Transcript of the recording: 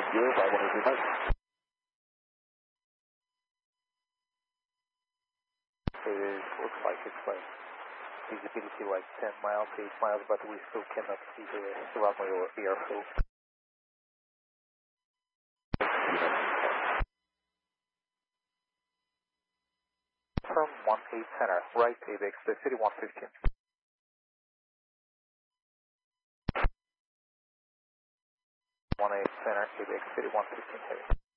It looks like it's like visibility like 10 miles, 8 miles, but we still cannot see the runway or airfield. From 18 center, right ABX, the city 115. 18 center, ABX, city 115 heavy.